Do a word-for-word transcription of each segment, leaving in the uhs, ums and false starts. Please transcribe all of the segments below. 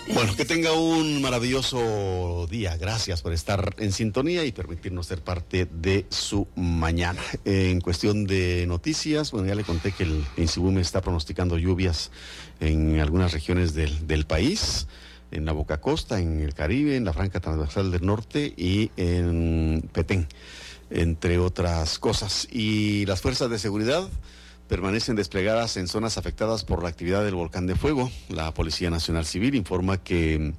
Bueno, que tenga un maravilloso día. Gracias por estar en sintonía y permitirnos ser parte de su mañana. En cuestión de noticias, bueno, ya le conté que el INSIBUME está pronosticando lluvias en algunas regiones del, del país, en la Boca Costa, en el Caribe, en la Franja Transversal del Norte y en Petén, entre otras cosas. Y las fuerzas de seguridad permanecen desplegadas en zonas afectadas por la actividad del volcán de fuego. La Policía Nacional Civil informa que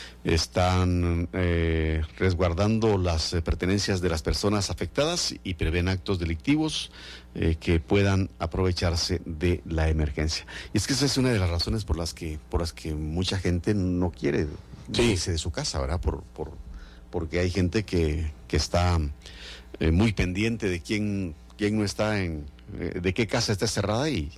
están eh, resguardando las eh, pertenencias de las personas afectadas y prevén actos delictivos eh, que puedan aprovecharse de la emergencia. Y es que esa es una de las razones por las que por las que mucha gente no quiere irse de su casa, ¿verdad? Por, por, porque hay gente que, que está eh, muy pendiente de quién, quién no está en... de qué casa está cerrada y,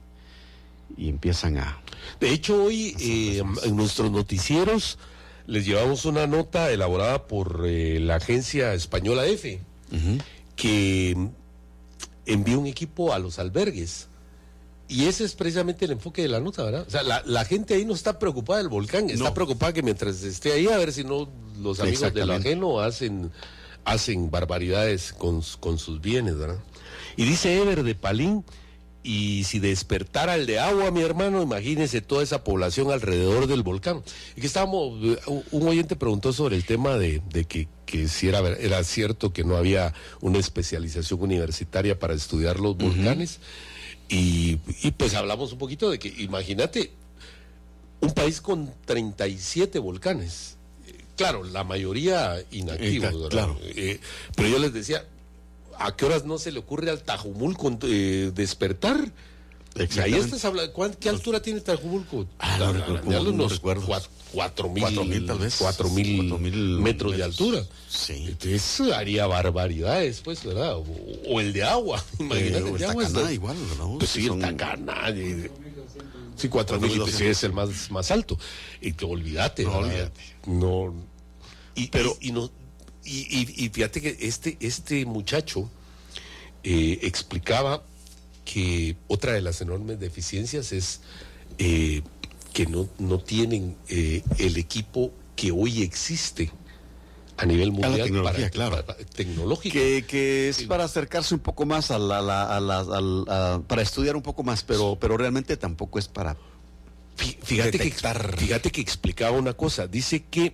y empiezan a... De hecho, hoy eh, en nuestros noticieros les llevamos una nota elaborada por eh, la agencia española EFE, uh-huh, que envió un equipo a los albergues. Y ese es precisamente el enfoque de la nota, ¿verdad? O sea, la, la gente ahí no está preocupada del volcán, está no. preocupada que mientras esté ahí, a ver si no los amigos del ajeno hacen, hacen barbaridades con, con sus bienes, ¿verdad? Y dice Ever de Palín, y si despertara el de agua, mi hermano, imagínese toda esa población alrededor del volcán. Y que estábamos, un oyente preguntó sobre el tema de, de que, que si era, era cierto que no había una especialización universitaria para estudiar los volcanes, uh-huh, y, y pues hablamos un poquito de que, imagínate, un país con treinta y siete volcanes, claro, la mayoría inactivos, eh, claro. eh, pero yo les decía, ¿a qué horas no se le ocurre al Tajumulco eh, despertar? Ahí estás hablando, ¿qué altura tiene Tajumulco? Ah, no, no, no, no, no unos recuerdo. Cuatro, cuatro mil, cuatro mil tal vez. Cuatro mil, cuatro mil metros, metros de altura. Sí. Entonces haría barbaridades, pues, ¿verdad? O, o el de agua. Imagínate, eh, o el el de agua Tacaná está... igual, ¿no? Pues sí, son... el Tacaná. Eh... Sí, cuatro mil sí, es el más, más alto. Y que olvídate, no, olvídate. No. Y, pero, y, y no. Y, y, y fíjate que este, este muchacho eh, explicaba que otra de las enormes deficiencias es eh, que no, no tienen eh, el equipo que hoy existe a nivel mundial. A la tecnología, para, claro. Para, tecnológica. Que, que es sí, para acercarse un poco más a la, a la, a la, a la, para estudiar un poco más, pero, pero realmente tampoco es para fíjate detectar. que Fíjate que explicaba una cosa, dice que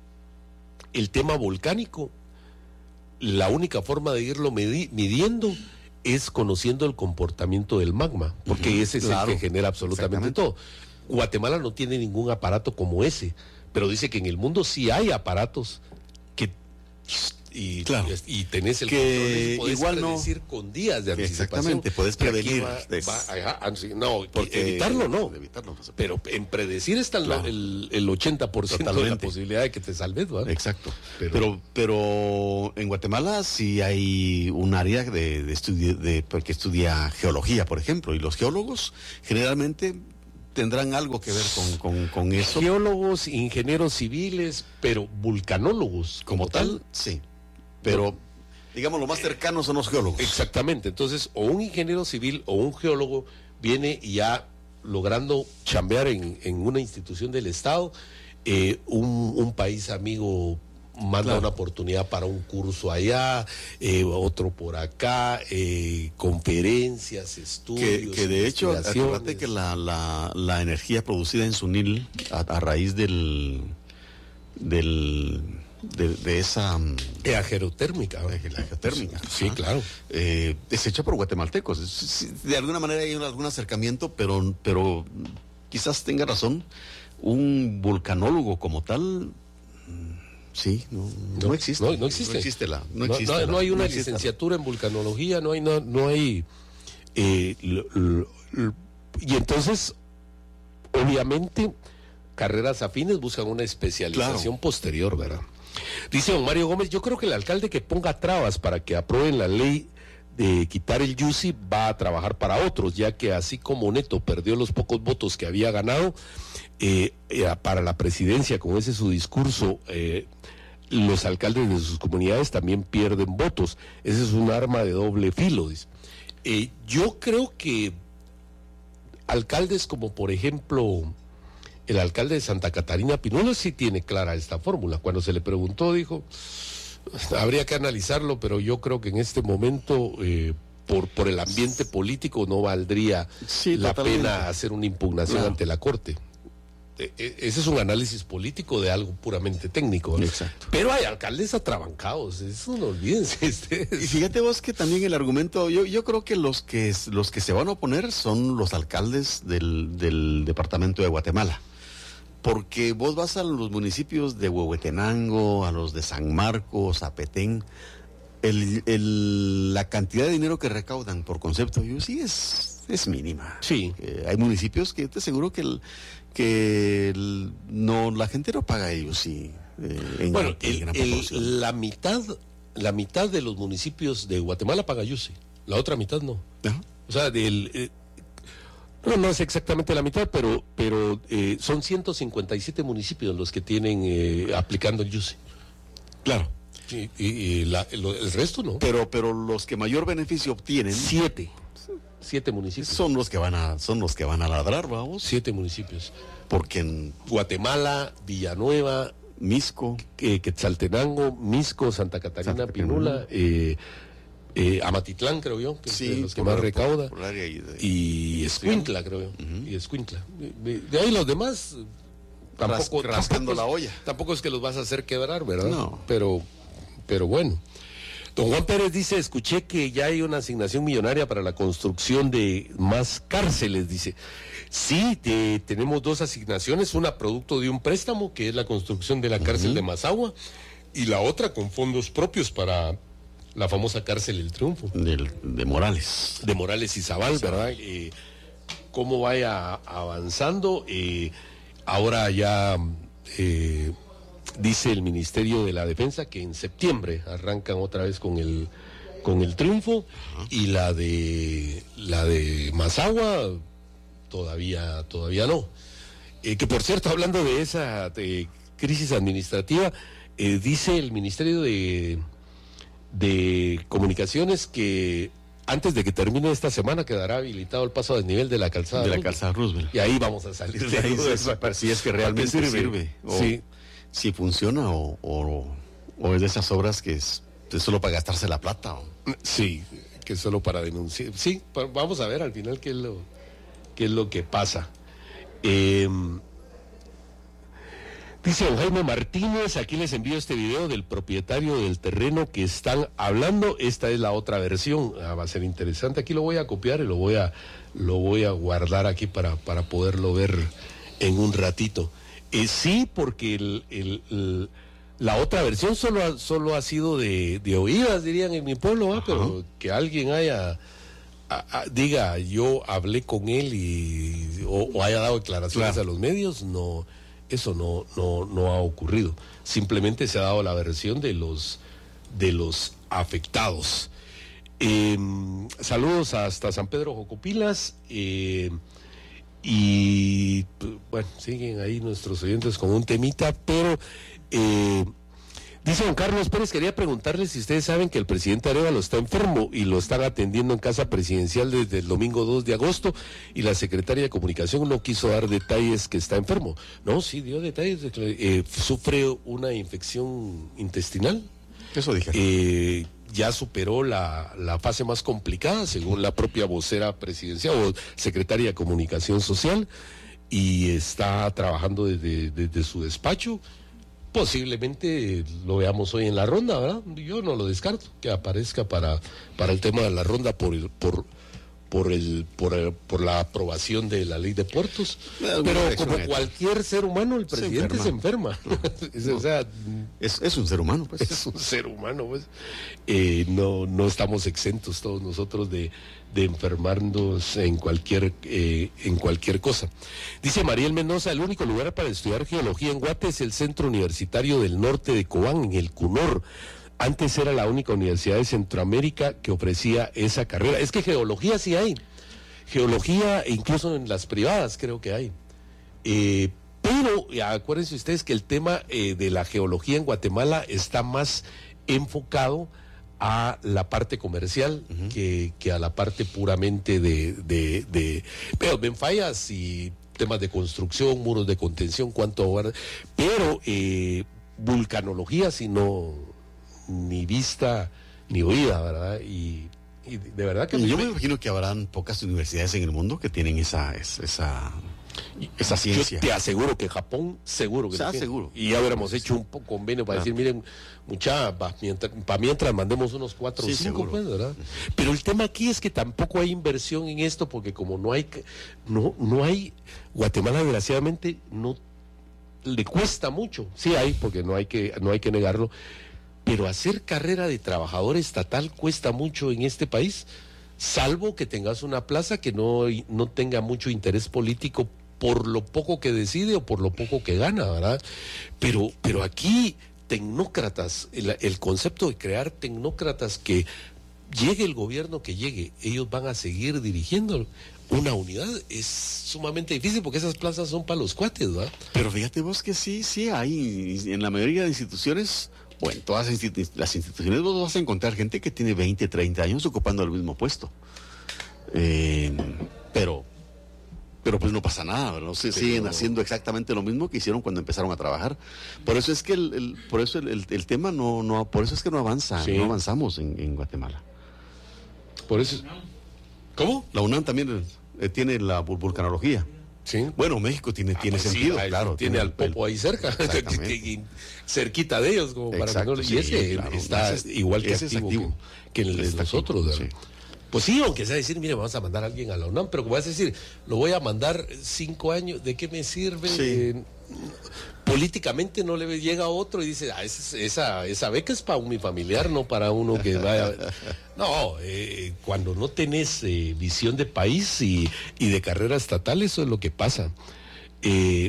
el tema volcánico, la única forma de irlo medi- midiendo es conociendo el comportamiento del magma, porque uh-huh, ese es claro, el que genera absolutamente todo. Guatemala no tiene ningún aparato como ese, pero dice que en el mundo sí hay aparatos que y, claro, y, y tenés el que control, igual no decir con días de anticipación. Exactamente, puedes prevenir. Va, va, ajá, no, porque evitarlo no, evitarlo no se pero en predecir está claro, el, el ochenta por ciento de la posibilidad de que te salves, ¿verdad? Exacto. Pero, pero, pero en Guatemala sí hay un área de, de estudio de que estudia geología, por ejemplo, y los geólogos generalmente tendrán algo que ver con, con, con eso. Geólogos, ingenieros civiles, pero vulcanólogos como, como tal, tal, sí. Pero, digamos, lo más cercano son los geólogos. Exactamente. Entonces, o un ingeniero civil o un geólogo viene ya logrando chambear en, en una institución del Estado, eh, un, un país amigo manda claro, una oportunidad para un curso allá, eh, otro por acá, eh, conferencias, estudios. Que, que de hecho, acuérdate que la, la, la energía producida en Sunil, a, a raíz del... del De, de esa la geotérmica, de la geotérmica, sí, ¿ah? Claro, eh, es hecha por guatemaltecos. De alguna manera hay algún acercamiento, pero, pero quizás tenga razón. Un vulcanólogo como tal, sí, no, no, no existe. No, no existe. No existe la, no, no, existe no, la, no hay una no licenciatura en vulcanología, no hay, no, no hay, eh, lo, lo, lo, y entonces, obviamente, carreras afines buscan una especialización claro, posterior, ¿verdad? Dice don Mario Gómez, yo creo que el alcalde que ponga trabas para que aprueben la ley de quitar el Yusi va a trabajar para otros, ya que así como Neto perdió los pocos votos que había ganado eh, eh, para la presidencia, con ese su discurso, eh, los alcaldes de sus comunidades también pierden votos. Ese es un arma de doble filo, dice. Eh, yo creo que alcaldes como por ejemplo El alcalde de Santa Catarina Pinula sí tiene clara esta fórmula. Cuando se le preguntó, dijo, habría que analizarlo, pero yo creo que en este momento, eh, por, por el ambiente político, no valdría sí, la totalmente. pena hacer una impugnación no. ante la Corte. Ese es un análisis político de algo puramente técnico, ¿no? Exacto. Pero hay alcaldes atrabancados, eso no olvídense ustedes. Y fíjate vos que también el argumento, yo, yo creo que los que los que se van a oponer son los alcaldes del, del departamento de Guatemala. Porque vos vas a los municipios de Huehuetenango, a los de San Marcos, a Petén, el, el, la cantidad de dinero que recaudan por concepto de U C I es, es mínima. Sí. Eh, hay municipios que te aseguro que el, que el, no la gente no paga ellos sí eh, en bueno gran, el, en gran el, la mitad la mitad de los municipios de Guatemala paga U C I, la otra mitad no. ¿Ah? O sea del eh, no, no es exactamente la mitad, pero pero eh, son ciento cincuenta y siete municipios los que tienen eh, aplicando el U C I. Claro. Y, y, y la, el, el resto no. Pero pero los que mayor beneficio obtienen siete siete municipios son los que van a son los que van a ladrar, vamos. Siete municipios. Porque en Guatemala, Villanueva, Misco, eh, Quetzaltenango, Misco, Santa Catarina, Santa Pinula, eh, eh, Amatitlán, creo yo, que sí, es de los que más recauda, por, por y, de, y Escuintla, creo yo, uh-huh. y Escuintla. De, de ahí los demás, tampoco, Ras, rascando tampoco, la olla. Tampoco es que los vas a hacer quebrar, ¿verdad? No. Pero, pero bueno. Don Juan Pérez dice, escuché que ya hay una asignación millonaria para la construcción de más cárceles, dice. Sí, te, tenemos dos asignaciones, una producto de un préstamo, que es la construcción de la cárcel uh-huh. de Mazagua, y la otra con fondos propios para la famosa cárcel El Triunfo. Del, de Morales. De Morales y Zabal, ¿verdad? Eh, cómo vaya avanzando. Eh, ahora ya eh, dice el Ministerio de la Defensa que en septiembre arrancan otra vez con el con el Triunfo, uh-huh. y la de la de Mazagua todavía todavía no. Eh, que por cierto, hablando de esa de crisis administrativa, eh, dice el Ministerio de de Comunicaciones que antes de que termine esta semana quedará habilitado el paso a desnivel de la calzada de la Roosevelt. calzada Roosevelt. Y ahí vamos a salir de ahí. Si es que realmente sirve, sirve o sí. si funciona o, o, o es de esas obras que es, es solo para gastarse la plata. O... Sí, que es solo para denunciar. Sí, pa, vamos a ver al final qué es lo, qué es lo que pasa. Eh, Dice don Jaime Martínez, aquí les envío este video del propietario del terreno que están hablando. Esta es la otra versión, ah, va a ser interesante. Aquí lo voy a copiar y lo voy a, lo voy a guardar aquí para, para poderlo ver en un ratito. Eh, sí, porque el, el, el, la otra versión solo ha, solo ha sido de, de oídas, dirían en mi pueblo, ¿eh? Pero que alguien haya... A, a, diga, yo hablé con él y o, o haya dado declaraciones claro. a los medios, no... Eso no, no, no ha ocurrido. Simplemente se ha dado la versión de los, de los afectados. Eh, saludos hasta San Pedro Jocopilas. Eh, y bueno, siguen ahí nuestros oyentes con un temita, pero eh, dice don Carlos Pérez, quería preguntarle si ustedes saben que el presidente Arévalo está enfermo y lo están atendiendo en casa presidencial desde el domingo dos de agosto y la secretaria de Comunicación no quiso dar detalles que está enfermo. No, sí dio detalles, eh, sufre una infección intestinal. Eso dije. Eh, ya superó la, la fase más complicada, según la propia vocera presidencial o secretaria de Comunicación Social, y está trabajando desde, desde su despacho. Posiblemente lo veamos hoy en la ronda, ¿verdad? Yo no lo descarto, que aparezca para, para el tema de la ronda por el, por, por el, por el, por la aprobación de la ley de puertos. Pero como cualquier ser humano, el presidente se enferma. Se enferma. No, es, no. O sea, es, es un ser humano, pues. Es un ser humano, pues. Eh, no, no estamos exentos todos nosotros de, de enfermarnos en cualquier eh, en cualquier cosa. Dice Mariel Mendoza, el único lugar para estudiar geología en Guate es el Centro Universitario del Norte de Cobán, en el CUNOR. Antes era la única universidad de Centroamérica que ofrecía esa carrera. Es que geología sí hay. Geología, incluso en las privadas creo que hay. Eh, pero acuérdense ustedes que el tema eh, de la geología en Guatemala está más enfocado a la parte comercial uh-huh. que, que a la parte puramente de, de, de... Pero me fallas y temas de construcción, muros de contención, cuánto van, pero eh, vulcanología, sino ni vista ni oída, ¿verdad? Y, y de verdad que... Yo me imagino que habrán pocas universidades en el mundo que tienen esa... esa... esa ciencia. Yo te aseguro que Japón, seguro que o sea, tiene. seguro. Y ya hubiéramos sí, hecho un convenio para ah. decir, miren, mucha, para mientras, pa mientras mandemos unos cuatro o sí, cinco, pues, ¿verdad? Pero el tema aquí es que tampoco hay inversión en esto, porque como no hay, no, no hay, Guatemala desgraciadamente no le cuesta mucho, sí hay, porque no hay que, no hay que negarlo, pero hacer carrera de trabajador estatal cuesta mucho en este país, salvo que tengas una plaza que no, no tenga mucho interés político por lo poco que decide o por lo poco que gana, ¿verdad? Pero, pero aquí, tecnócratas, el, el concepto de crear tecnócratas, que llegue el gobierno que llegue, ellos van a seguir dirigiendo una unidad, es sumamente difícil porque esas plazas son para los cuates, ¿verdad? Pero fíjate vos que sí, sí hay, en la mayoría de instituciones, o en todas las, institu las instituciones, vos vas a encontrar gente que tiene veinte, treinta años ocupando el mismo puesto. Eh, pero... pero pues no pasa nada, ¿verdad? No se pero... siguen haciendo exactamente lo mismo que hicieron cuando empezaron a trabajar. Por eso es que el, el por eso el, el, el tema no, no, por eso es que no avanza, sí. no avanzamos en, en Guatemala. Por eso. ¿Cómo? La UNAM también eh, tiene la vulcanología. Sí. Bueno, México tiene, ah, tiene pues sentido, sí, claro. Tiene, tiene al Popo ahí cerca, cerquita de ellos, como para Exacto, que no, sí, y ese claro, está ese, igual que ese activo, activo que, que el de nosotros, ¿verdad? Sí. Pues sí, aunque sea decir, mire, vamos a mandar a alguien a la UNAM, pero como vas a decir, lo voy a mandar cinco años, ¿de qué me sirve? Sí. Eh, políticamente no le llega a otro y dice, ah, esa, esa, esa beca es para un mi familiar, no para uno que vaya. No, eh, cuando no tenés eh, visión de país y, y de carrera estatal, eso es lo que pasa. Eh,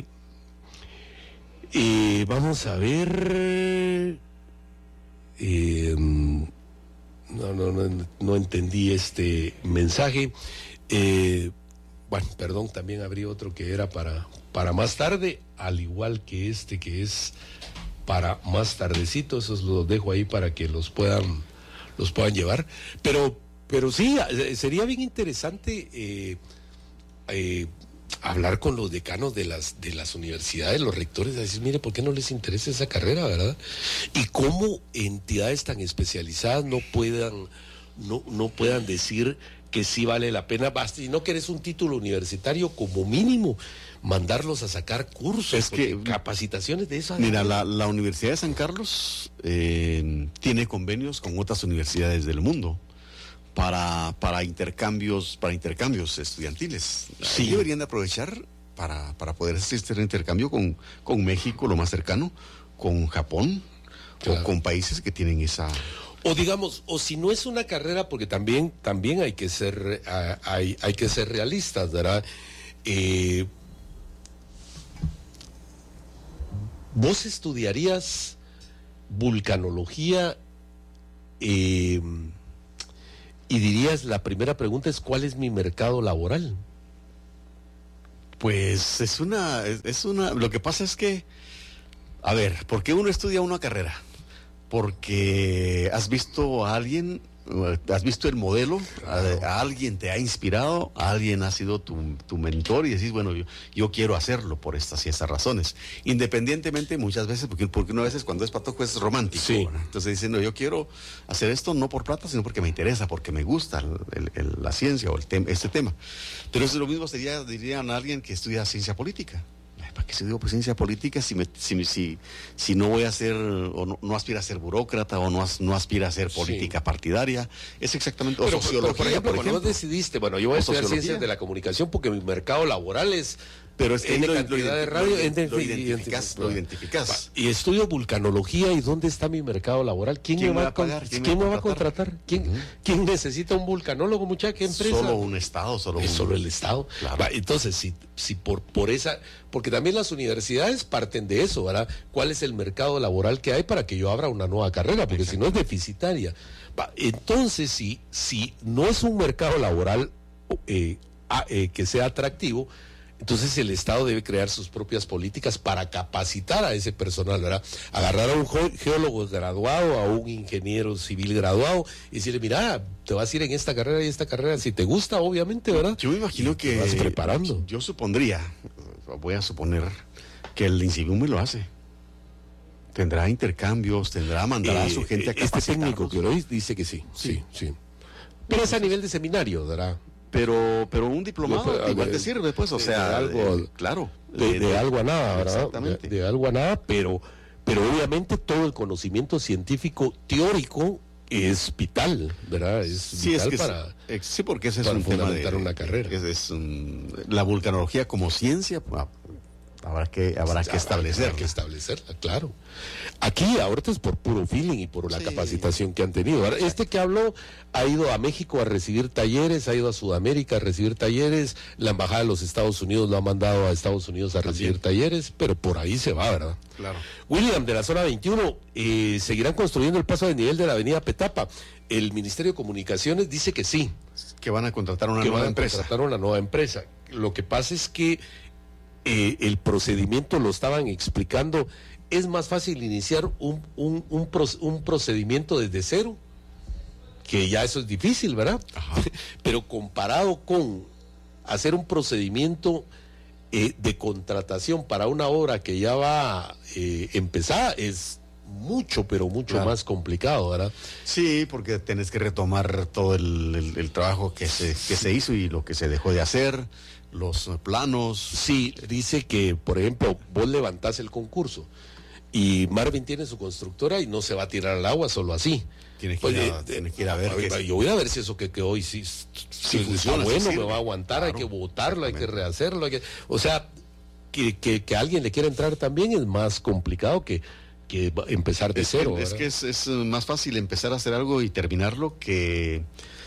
eh, vamos a ver... Eh, No, no, no, no entendí este mensaje. Eh, bueno, perdón, también abrí otro que era para, para más tarde, al igual que este que es para más tardecito. Esos los dejo ahí para que los puedan, los puedan llevar. Pero, pero sí, sería bien interesante eh, eh, hablar con los decanos de las de las universidades, los rectores, a decir, mire, ¿por qué no les interesa esa carrera, verdad? Y cómo entidades tan especializadas no puedan, no, no puedan decir que sí vale la pena, basta, y no querés un título universitario, como mínimo, mandarlos a sacar cursos, es que, capacitaciones de esa. Mira, la, la Universidad de San Carlos eh, tiene convenios con otras universidades del mundo. Para, para intercambios para intercambios estudiantiles. Sí. Deberían de aprovechar para, para poder hacer este intercambio con, con México, lo más cercano, con Japón, claro. O con países que tienen esa... O digamos, o si no es una carrera, porque también, también hay que ser, hay, hay que ser realistas, ¿verdad? Eh, ¿Vos estudiarías vulcanología? Eh, Y dirías, la primera pregunta es, ¿cuál es mi mercado laboral? Pues es una, es, es una, lo que pasa es que, a ver, ¿por qué uno estudia una carrera? Porque has visto a alguien, has visto el modelo, claro. a, a alguien te ha inspirado, a alguien ha sido tu, tu mentor y decís, bueno, yo, yo quiero hacerlo por estas y estas razones. Independientemente, muchas veces, porque, porque una veces cuando es patojo es romántico. Sí. Entonces dicen, no, yo quiero hacer esto no por plata, sino porque me interesa, porque me gusta el, el, el, la ciencia o el tem este tema. Pero eso lo mismo sería, dirían a alguien que estudia ciencia política. ¿Para qué estudio pues, ciencia política si, me, si, si, si no voy a ser, o no, no aspira a ser burócrata, o no, as, no aspira a ser política sí. partidaria? Es exactamente... Pero, o sociología, pero por ejemplo, por ejemplo, cuando vos decidiste, bueno, yo voy a estudiar sociología. Ciencias de la comunicación porque mi mercado laboral es... Pero es que de lo, cantidad lo, de radio, lo, lo, identificas, lo identificas. Y estudio vulcanología, ¿y dónde está mi mercado laboral? ¿Quién, ¿Quién me va a pagar? ¿Quién, ¿quién me va a contratar? ¿Quién, uh-huh. ¿Quién necesita un vulcanólogo, muchacha? ¿Qué empresa? Solo un estado, solo es un... solo el estado. Claro. Va, entonces, si, si por, por esa, porque también las universidades parten de eso, ¿verdad? ¿Cuál es el mercado laboral que hay para que yo abra una nueva carrera? Porque si no es deficitaria. Va, entonces, si, si no es un mercado laboral eh, a, eh, que sea atractivo, entonces el Estado debe crear sus propias políticas para capacitar a ese personal, ¿verdad? Agarrar a un geólogo graduado, a un ingeniero civil graduado y decirle, mira, te vas a ir en esta carrera y esta carrera, si te gusta, obviamente, ¿verdad? Yo me imagino y que... Te vas preparando. Yo supondría, voy a suponer que el INSIBUME lo hace. Tendrá intercambios, tendrá, mandará Eh, a su gente a este capacitarlos. técnico que lo dice que sí, sí, sí. sí. Pero es a nivel de seminario, ¿verdad? Pero, pero un diplomado Yo, igual de- te sirve, pues, o de- sea, de algo- eh, claro. De, de algo a nada, ¿verdad? Exactamente. De, de algo a nada, pero, pero obviamente todo el conocimiento científico teórico es vital, ¿verdad? Es Sí, vital es que para... sí, eh, sí, porque ese es para un tema de fundamentar una carrera. Es, es un- la vulcanología como ciencia, pues, habrá que habrá que establecerla. Habrá que establecerla, claro. Aquí ahorita es por puro feeling y por la Sí. capacitación que han tenido. Ahora, este que habló ha ido a México a recibir talleres, ha ido a Sudamérica a recibir talleres, la Embajada de los Estados Unidos lo ha mandado a Estados Unidos a recibir talleres, pero por ahí se va, ¿verdad? Claro. William, de la zona veintiuno, eh, ¿seguirán construyendo el paso de nivel de la avenida Petapa? El Ministerio de Comunicaciones dice que sí, Que van a contratar una que nueva van a empresa. contratar una nueva empresa. Lo que pasa es que eh, el procedimiento lo estaban explicando. Es más fácil iniciar un, un, un, pro- un procedimiento desde cero, que ya eso es difícil, ¿verdad? Ajá. Pero comparado con hacer un procedimiento eh, de contratación para una obra que ya va eh, empezada, es mucho, pero mucho Claro. más complicado, ¿verdad? Sí, porque tenés que retomar todo el, el- el trabajo que se, que se hizo y lo que se dejó de hacer, los eh, planos. Sí, dice que, por ejemplo, vos levantás el concurso y Marvin tiene su constructora y no se va a tirar al agua solo así. Tienes que, ir a, Oye, tienes que ir a ver. qué- yo voy a ver si eso que quedó hoy sí, sí, Sí está funciona, sí bueno, sirve. me va a aguantar, hay Claro, que botarlo, hay que exactamente. rehacerlo, hay que, o sea, que, que, que alguien le quiera entrar también es más complicado que, que va- empezar de Es, cero. que, es ¿verdad? que es, es más fácil empezar a hacer algo y terminarlo que,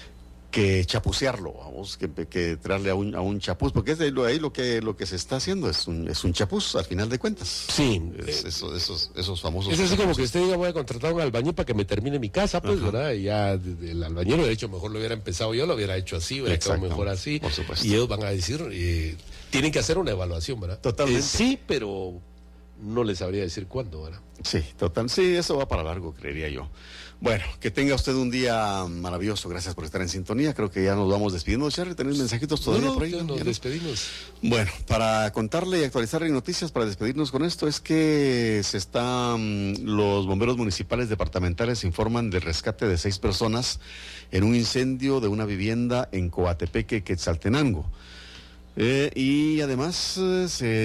que chapucearlo, vamos, que, que traerle a un, a un chapuz, porque es de lo, ahí lo que, lo que se está haciendo, es un, es un chapuz al final de cuentas. Sí, Es- eh, eso- esos, esos famosos. es así como chapuces. que usted diga voy a contratar a un albañil para que me termine mi casa, pues, Ajá. ¿verdad? Y ya de- de- el albañil hubiera dicho, mejor lo hubiera empezado yo, lo hubiera hecho así, hubiera quedado Exacto, mejor así. por supuesto. Y ellos van a decir, eh, tienen que hacer una evaluación, ¿verdad? Totalmente. Eh, sí, pero no les sabría decir cuándo, ¿verdad? Sí, total, sí, eso va para largo, creería yo. Bueno, que tenga usted un día maravilloso, gracias por estar en sintonía, creo que ya nos vamos despidiendo. Charlie, ¿tenés mensajitos todavía No, no, por ahí? ya ¿No? nos ¿Ya no? despedimos. Bueno, para contarle y actualizarle noticias, para despedirnos con esto, es que se están, los bomberos municipales departamentales informan del rescate de seis personas en un incendio de una vivienda en Coatepeque, Quetzaltenango. Eh, y además, eh,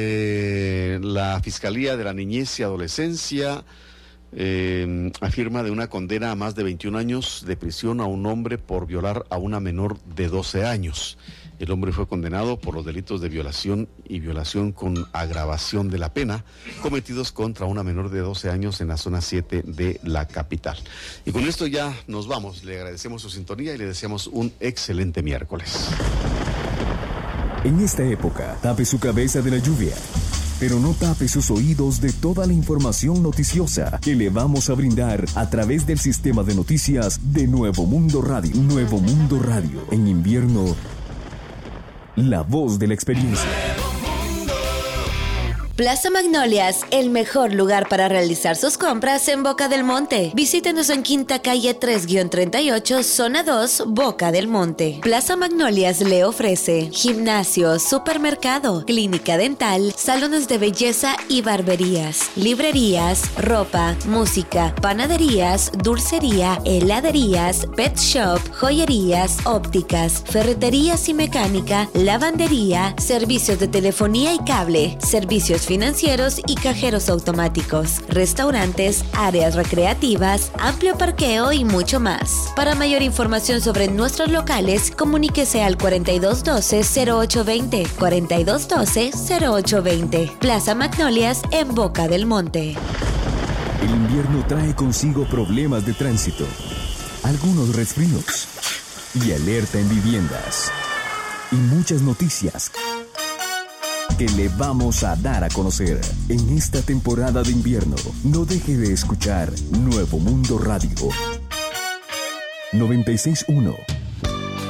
se- la Fiscalía de la Niñez y Adolescencia eh, afirma de una condena a más de veintiún años de prisión a un hombre por violar a una menor de doce años. El hombre fue condenado por los delitos de violación y violación con agravación de la pena cometidos contra una menor de doce años en la zona siete de la capital. Y con esto ya nos vamos. Le agradecemos su sintonía y le deseamos un excelente miércoles. En esta época, tape su cabeza de la lluvia, pero no tape sus oídos de toda la información noticiosa que le vamos a brindar a través del sistema de noticias de Nuevo Mundo Radio. Nuevo Mundo Radio. En invierno, la voz de la experiencia. Plaza Magnolias, el mejor lugar para realizar sus compras en Boca del Monte. Visítenos en Quinta Calle tres treinta y ocho, Zona dos, Boca del Monte. Plaza Magnolias le ofrece gimnasio, supermercado, clínica dental, salones de belleza y barberías, librerías, ropa, música, panaderías, dulcería, heladerías, pet shop, joyerías, ópticas, ferreterías y mecánica, lavandería, servicios de telefonía y cable, servicios financieros y cajeros automáticos, restaurantes, áreas recreativas, amplio parqueo y mucho más. Para mayor información sobre nuestros locales, comuníquese al cuarenta y dos doce, cero ocho veinte, cuarenta y dos doce, cero ocho veinte. Plaza Magnolias en Boca del Monte. El invierno trae consigo problemas de tránsito, algunos resfríos y alerta en viviendas. Y muchas noticias que le vamos a dar a conocer en esta temporada de invierno. No deje de escuchar Nuevo Mundo Radio noventa y seis punto uno.